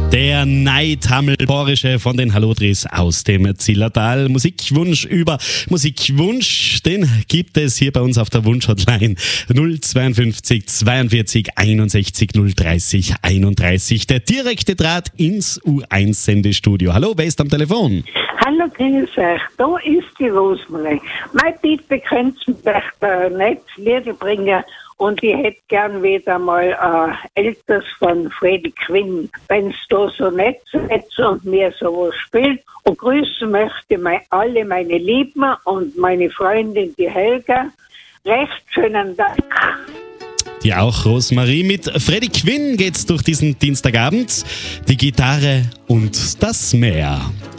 Der Neidhammelborische von den Hallodris aus dem Zillertal. Musikwunsch, den gibt es hier bei uns auf der Wunschhotline 052 42 61 030 31. Der direkte Draht ins U1-Sendestudio. Hallo, wer ist am Telefon? Hallo, grüß euch. Da ist die Rosmarie. Bitte könnt ihr mir nicht Lieder bringen und ich hätte gern wieder mal Älteres von Freddie Quinn, wenn es da so nett ist und mir sowas spielt. Und grüßen möchte alle meine Lieben und meine Freundin, die Helga. Recht schönen Dank. Die auch, Rosmarie. Mit Freddie Quinn geht's durch diesen Dienstagabend. Die Gitarre und das Meer.